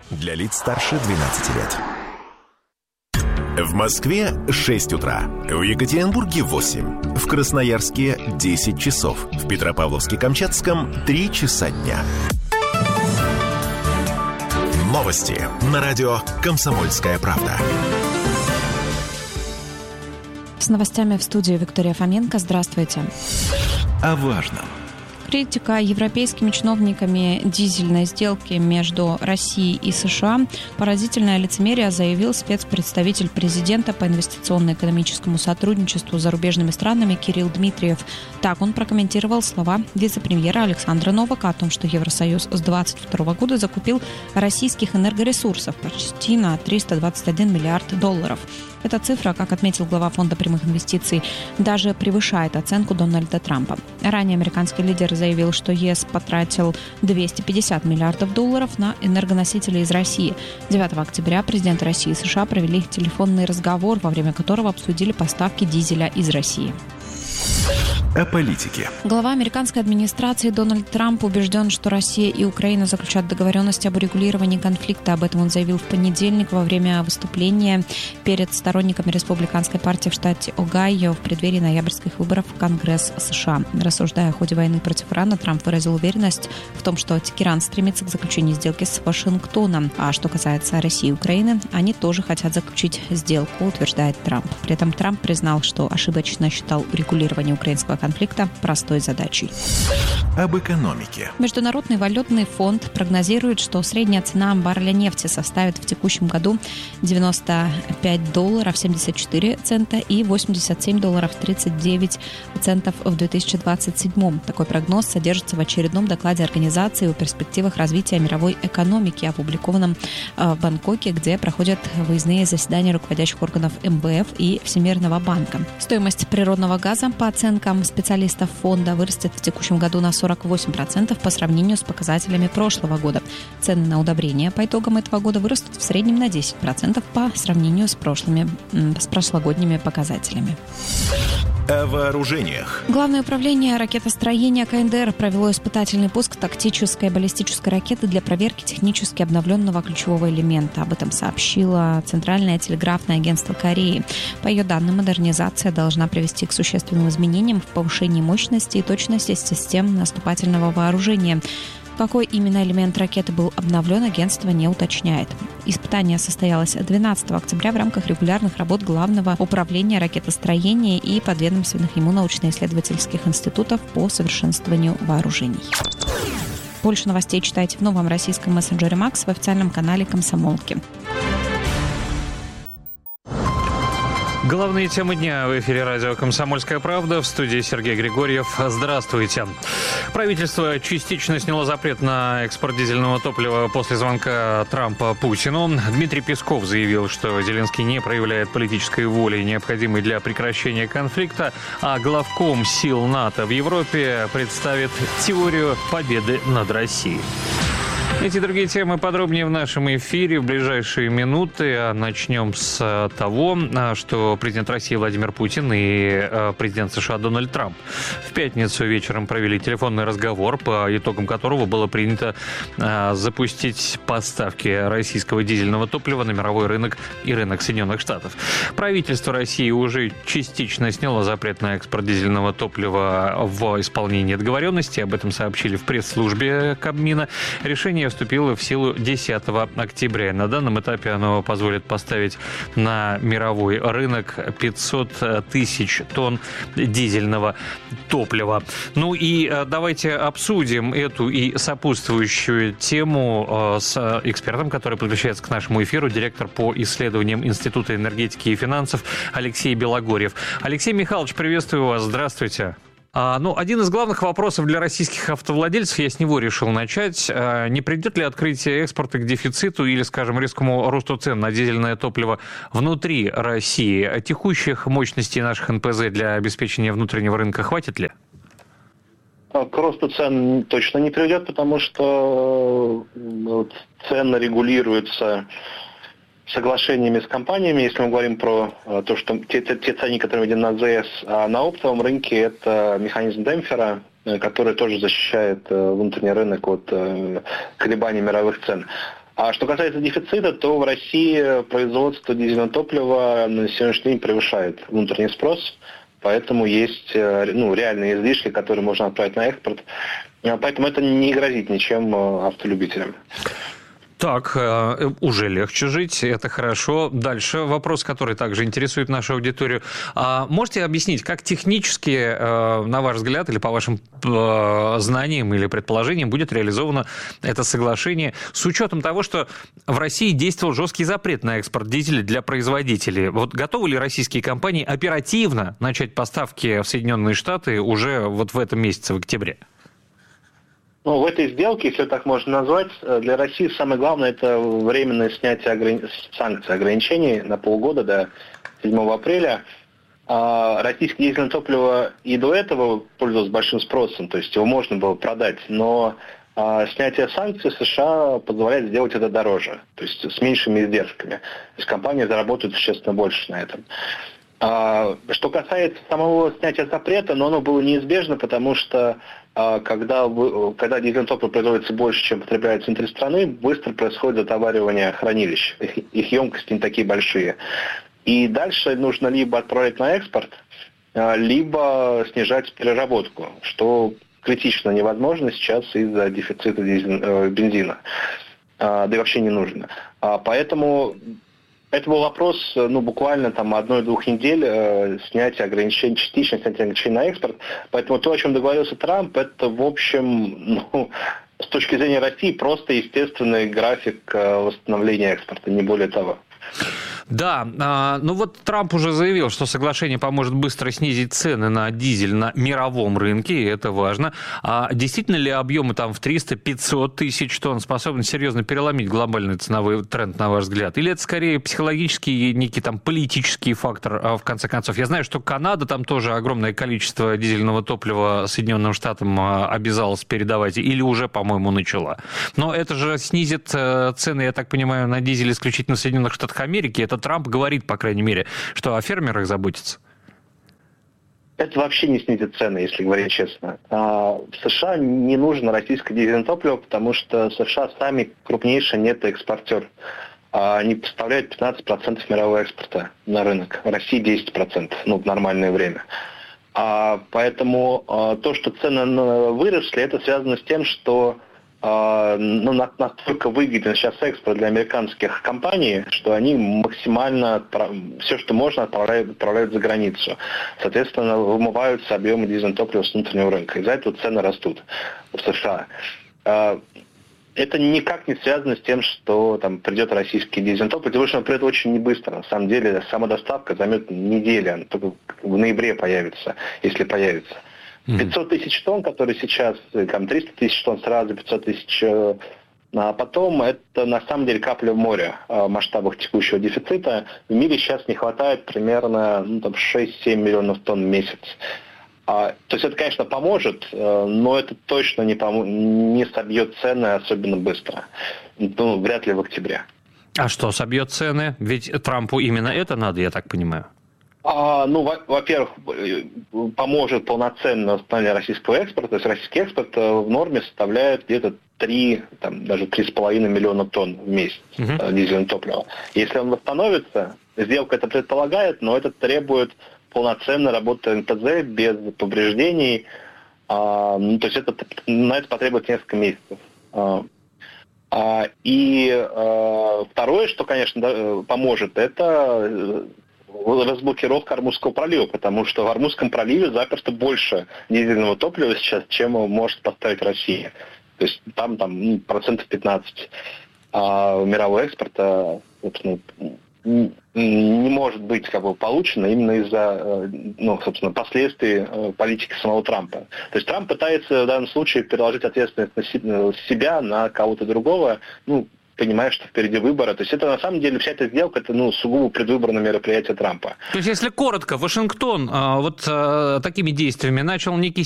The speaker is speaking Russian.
Для лиц старше 12 лет. В Москве 6 утра. В Екатеринбурге 8. В Красноярске 10 часов. В Петропавловске-Камчатском 3 часа дня. Новости на радио «Комсомольская правда». С новостями в студии Виктория Фоменко. Здравствуйте. О важном. Критика европейскими чиновниками дизельной сделки между Россией и США. Поразительное лицемерие, заявил спецпредставитель президента по инвестиционно-экономическому сотрудничеству с зарубежными странами Кирилл Дмитриев. Так он прокомментировал слова вице-премьера Александра Новака о том, что Евросоюз с 2022 года закупил российских энергоресурсов почти на $321 миллиард. Эта цифра, как отметил глава Фонда прямых инвестиций, даже превышает оценку Дональда Трампа. Ранее американский лидер заявил, что ЕС потратил $250 миллиардов на энергоносители из России. 9 октября президенты России и США провели телефонный разговор, во время которого обсудили поставки дизеля из России. О политике. Глава американской администрации Дональд Трамп убежден, что Россия и Украина заключат договоренности об урегулировании конфликта. Об этом он заявил в понедельник во время выступления перед сторонниками республиканской партии в штате Огайо в преддверии ноябрьских выборов в Конгресс США. Рассуждая о ходе войны против Ирана, Трамп выразил уверенность в том, что Тегеран стремится к заключению сделки с Вашингтоном. А что касается России и Украины, они тоже хотят заключить сделку, утверждает Трамп. При этом Трамп признал, что ошибочно считал урегулирование украинского конфликта простой задачей. Об экономике. Международный валютный фонд прогнозирует, что средняя цена барреля нефти составит в текущем году $95.74 и $87.39 в 2027. Такой прогноз содержится в очередном докладе организации о перспективах развития мировой экономики, опубликованном в Бангкоке, где проходят выездные заседания руководящих органов МВФ и Всемирного банка. Стоимость природного газа, по оценкам специалистов фонда, вырастет в текущем году на 48% по сравнению с показателями прошлого года. Цены на удобрения по итогам этого года вырастут в среднем на 10% по сравнению с прошлогодними показателями. О вооружениях. Главное управление ракетостроения КНДР провело испытательный пуск тактической баллистической ракеты для проверки технически обновленного ключевого элемента. Об этом сообщило Центральное телеграфное агентство Кореи. По ее данным, модернизация должна привести к существенным изменениям в повышении мощности и точности систем наступательного вооружения. Какой именно элемент ракеты был обновлен, агентство не уточняет. Испытание состоялось 12 октября в рамках регулярных работ Главного управления ракетостроения и подведомственных ему научно-исследовательских институтов по совершенствованию вооружений. Больше новостей читайте в новом российском мессенджере Макс в официальном канале «Комсомолки». Главные темы дня в эфире радио «Комсомольская правда». В студии Сергей Григорьев. Здравствуйте. Правительство частично сняло запрет на экспорт дизельного топлива после звонка Трампа Путину. Дмитрий Песков заявил, что Зеленский не проявляет политической воли, необходимой для прекращения конфликта, а главком сил НАТО в Европе представит теорию победы над Россией. Эти и другие темы подробнее в нашем эфире в ближайшие минуты. А начнем с того, что президент России Владимир Путин и президент США Дональд Трамп в пятницу вечером провели телефонный разговор, по итогам которого было принято запустить поставки российского дизельного топлива на мировой рынок и рынок Соединенных Штатов. Правительство России уже частично сняло запрет на экспорт дизельного топлива в исполнении договоренности. Об этом сообщили в пресс-службе Кабмина. Решение вступило в силу 10 октября. На данном этапе оно позволит поставить на мировой рынок 500 тысяч тонн дизельного топлива. Ну и давайте обсудим эту и сопутствующую тему с экспертом, который подключается к нашему эфиру, директор по исследованиям Института энергетики и финансов Алексей Белогорьев. Алексей Михайлович, приветствую вас. Здравствуйте. Один из главных вопросов для российских автовладельцев, я с него решил начать. Не приведет ли открытие экспорта к дефициту или, скажем, резкому росту цен на дизельное топливо внутри России? Текущих мощностей наших НПЗ для обеспечения внутреннего рынка хватит ли? К росту цен точно не приведет, потому что цены регулируются соглашениями с компаниями. Если мы говорим про то, что те цены, которые введены на АЗС, а на оптовом рынке это механизм демпфера, который тоже защищает внутренний рынок от колебаний мировых цен. А что касается дефицита, то в России производство дизельного топлива на сегодняшний день превышает внутренний спрос, поэтому есть реальные излишки, которые можно отправить на экспорт. Поэтому это не грозит ничем автолюбителям. Так, уже легче жить, это хорошо. Дальше вопрос, который также интересует нашу аудиторию. Можете объяснить, как технически, на ваш взгляд, или по вашим знаниям или предположениям, будет реализовано это соглашение с учетом того, что в России действовал жесткий запрет на экспорт дизеля для производителей? Вот готовы ли российские компании оперативно начать поставки в Соединенные Штаты уже вот в этом месяце, в октябре? В этой сделке, если так можно назвать, для России самое главное – это временное снятие санкций, ограничений на полгода до 7 апреля. Российское дизельное топливо и до этого пользовалось большим спросом, то есть его можно было продать, но снятие санкций США позволяет сделать это дороже, то есть с меньшими издержками. То есть компании заработают существенно больше на этом. Что касается самого снятия запрета, но оно было неизбежно, потому что когда дизельное топливо производится больше, чем потребляется внутри страны, быстро происходит затоваривание хранилищ. Их емкости не такие большие. И дальше нужно либо отправлять на экспорт, либо снижать переработку, что критично невозможно сейчас из-за дефицита бензина. Да и вообще не нужно. Поэтому это был вопрос, буквально 1-2 недель снятия ограничений, частично снятия ограничений на экспорт. Поэтому то, о чем договорился Трамп, это, в общем, с точки зрения России, просто естественный график восстановления экспорта, не более того. Да, Трамп уже заявил, что соглашение поможет быстро снизить цены на дизель на мировом рынке, и это важно. А действительно ли объемы в 300-500 тысяч тонн способны серьезно переломить глобальный ценовой тренд, на ваш взгляд? Или это скорее психологический, некий политический фактор, в конце концов? Я знаю, что Канада там тоже огромное количество дизельного топлива Соединенным Штатам обязалась передавать, или уже, по-моему, начала. Но это же снизит цены, я так понимаю, на дизель исключительно в Соединенных Штатах Америки. Это Трамп говорит, по крайней мере, что о фермерах заботится. Это вообще не снизит цены, если говорить честно. В США не нужно российское дизельное топливо, потому что США сами крупнейший нетоэкспортер. Они поставляют 15% мирового экспорта на рынок. В России 10%, в нормальное время. Поэтому то, что цены выросли, это связано с тем, что настолько выгоден сейчас экспорт для американских компаний, что они максимально все, что можно, отправляют за границу. Соответственно, вымываются объемы дизельного топлива с внутреннего рынка. Из-за этого цены растут в США. Это никак не связано с тем, что придет российский дизельный топливо, потому что он придет очень небыстро. На самом деле, сама доставка займет неделю, она только в ноябре появится, если появится. 500 тысяч тонн, которые сейчас, 300 тысяч тонн сразу, 500 тысяч, а потом это на самом деле капля в море в масштабах текущего дефицита. В мире сейчас не хватает примерно 6-7 миллионов тонн в месяц. То есть это, конечно, поможет, но это точно не собьет цены особенно быстро. Вряд ли в октябре. А что собьет цены? Ведь Трампу именно это надо, я так понимаю. Во-первых, поможет полноценно восстановлению российского экспорта. То есть российский экспорт в норме составляет где-то 3, даже 3,5 миллиона тонн в месяц дизельного топлива. Если он восстановится, сделка это предполагает, но это требует полноценной работы НПЗ без повреждений. То есть на это потребуется несколько месяцев. И второе, что, конечно, поможет, это разблокировка Ормузского пролива, потому что в Ормузском проливе заперто больше дизельного топлива сейчас, чем может поставить Россия. То есть там 15% мирового экспорта не может быть получено именно из-за собственно, последствий политики самого Трампа. То есть Трамп пытается в данном случае переложить ответственность на себя, на кого-то другого, понимая, что впереди выборы. То есть это на самом деле вся эта сделка, это сугубо предвыборное мероприятие Трампа. То есть, если коротко, Вашингтон такими действиями начал некий